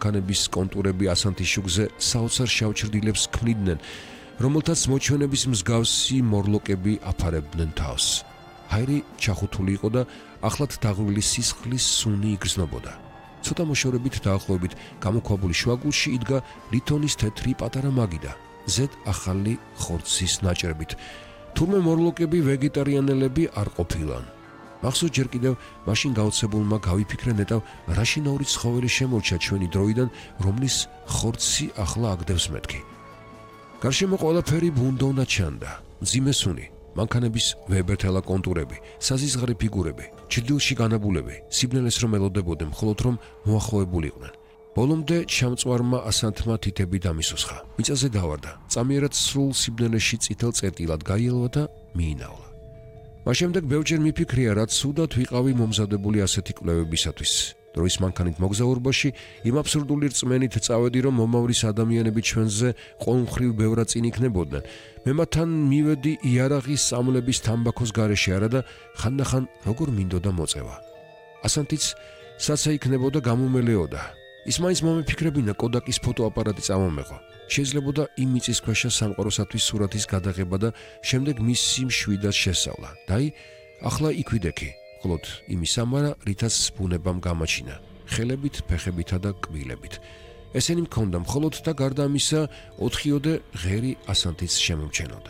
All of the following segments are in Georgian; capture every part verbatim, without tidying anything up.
მანქანების კონტურები ასანთის შუქზე საოცარ შავ ჩრდილებს ქმნიდნენ, რომელთაც მოჩვენების მსგავსი მორლოკები აფარებდნენ თავს. ჰაერი ჩახუთული იყო და ახლად დაღვრილი სისხლის სუნი იგრძნობოდა. ცოტა მოშორებით დაახლოებით გამოქვაბული შუაგულში იდგა ლითონის თეთრი პატარა მაგიდა, ზედ ახალი ხორცის ნაჭრებით. თურმე მორლოკები ვეგეტარიანელები არ ყოფილან. მახსოვს ჯერ კიდევ მაშინ გაოცებულმა გავიფიქრე ნეტავ რა შინაური ცხოველი შემორჩა ჩვენი დროიდან, რომლის ხორცი ახლა აგდებს მეთქი. გარშემო ყველაფერი ბუნდოვნა ჩანდა, მძიმე სუნი, მანქანების ვებერთელა კონტურები, საზიზღარი ფიგურები, ჩრდილში განაბულები, სიბნელეს რომ ელოდებოდნენ, მხოლოდ რომ მოახლოებულიყვნენ. ბოლომდე ჩამწვარმა ასანთმა თითები დამისუსხა. მიწაზე დავარდა, წამიერად სრულ სიბნელეში წითელ წერტილად გაიელვა და მიინავლა. მას შემდეგ ბევრჯერ მიფიქრია, რაც სუდად ვიყავი მომზადებული ასეთი კვლევებისათვის. დროის მანქანით მოგზაურობაში იმ აბსურდული რწმენით წავედი, რომ მომავლის ადამიანები ჩვენზე ყოლმხრივ ბევრად წინ იქნებოდნენ. მე მათთან მივედი იარაღის სწავლების თამბაქოს გარეშე არა და ხანდახან როგორ მინდოდა მოწევა. ასანთიც საცა იქნებოდა გამომელეოდა. ის მაინც მომიფიქრებინა კოდაკის ფოტოაპარატი წამომეყო. შეიძლებოდა იმ მიწისქვეშა სამყაროსათვის სურათის გადაღება და შემდეგ მისი მშვიდად შესწავლა. და აი, ახლა იქ ვიდექი, მხოლოდ იმის ამარა, რითაც ბუნებამ გამაჩინა, ხელებით, ფეხებითა და კბილებით. ესენი მქონდა მხოლოდ და გარდა ამისა, ოთხიოდე ღერი ასანთიც შემომჩენოდა.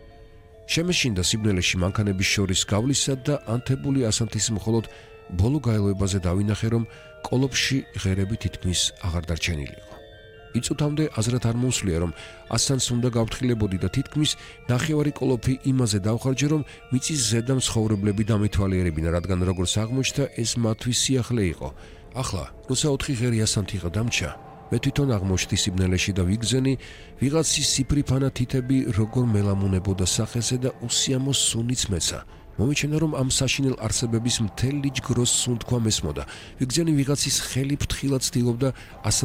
შემეშინდა სიბნელეში მანქანების შორის გავლისა და ანთებული ასანთის მხოლოდ ბოლო გაელვებაზე დავინახე, რომ კოლოფში ღერები თითქმის აღარ დარჩენილიყო. იწუთამდე აზრად არ მომსვლია, რომ ასანს უნდა გავფრთხილებოდი და თითქმის ნახევარი კოლოფი იმაზე დავხარჯე, რომ მიწის ზედა მცხოვრებლები დამეთვალიერებინა, რადგან როგორც აღმოჩნდა, ეს მათთვის სიახლე იყო. ახლა, როცა ოთხი ღერი ასანთი დამჩა, მე თვითონ აღმოჩნდი სიბნელეში და ვიგზენი, ვიღაცის სიფრიფანა თითები როგორ მელამუნებოდა სახეზე და უსიამო სუნიც მეცა. მომიჩენა, რომ ამ საშინელ არსებების მთელი ჯგროს სუნთქვა მესმოდა. ვიგზენი ვიღაცის ხელი ფრთხილად ცდილობდა